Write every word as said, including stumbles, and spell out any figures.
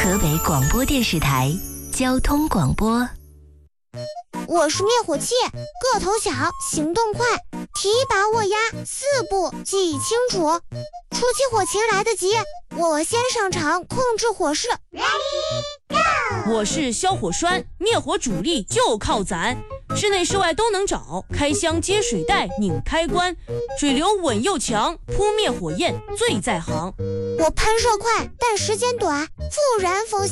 河北广播电视台交通广播。 我是灭火器，个头小，行动快，提拔握压，四步记忆清楚。初期火情来得及，我先上场控制火势。 我是消火栓，灭火主力就靠攒，室内室外都能找，开箱接水袋拧开关，水流稳又强，扑灭火焰最在行。 我喷射快，但时间短，复燃风险。